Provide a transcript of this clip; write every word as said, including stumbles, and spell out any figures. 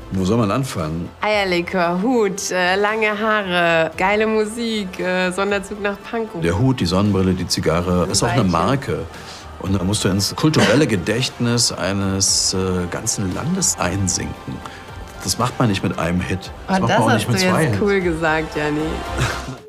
Wo soll man anfangen? Eierlikör, Hut, äh, lange Haare, geile Musik, äh, Sonderzug nach Pankow. Der Hut, die Sonnenbrille, die Zigarre, ist auch eine Marke. Und da musst du ins kulturelle Gedächtnis eines äh, ganzen Landes einsinken. Das macht man nicht mit einem Hit. Das, oh, macht das man auch hast nicht mit du zwei jetzt Hits. Cool gesagt, Janni.